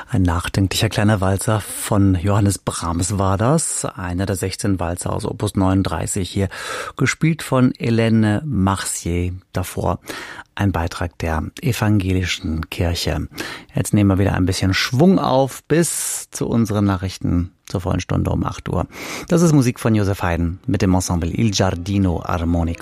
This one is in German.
Ein nachdenklicher kleiner Walzer von Johannes Brahms war das. Einer der 16 Walzer aus Opus 39 hier, gespielt von Hélène Marcier. Davor ein Beitrag der evangelischen Kirche. Jetzt nehmen wir wieder ein bisschen Schwung auf bis zu unseren Nachrichten zur vollen Stunde um 8 Uhr. Das ist Musik von Josef Haydn mit dem Ensemble Il Giardino Armonico.